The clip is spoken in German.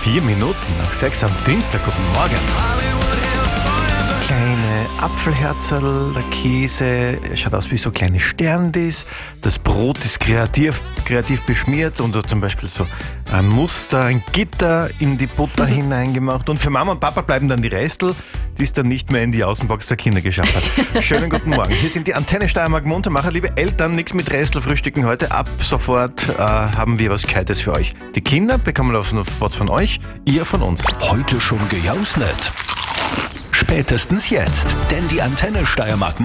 4 Minuten nach 6 am Dienstag. Guten Morgen. Kleine Apfelherzerl, der Käse schaut aus wie so kleine Sterndis. Das Brot ist kreativ beschmiert und zum Beispiel so ein Muster, ein Gitter in die Butter hineingemacht. Und für Mama und Papa bleiben dann die Restel, die es dann nicht mehr in die Außenbox der Kinder geschafft hat. Schönen guten Morgen. Hier sind die Antenne Steiermark Muntermacher. Liebe Eltern, nichts mit Restel frühstücken heute. Ab sofort haben wir was Gescheites für euch. Die Kinder bekommen was von euch, ihr von uns. Heute schon gejausnet? Spätestens jetzt, denn die Antenne Steiermark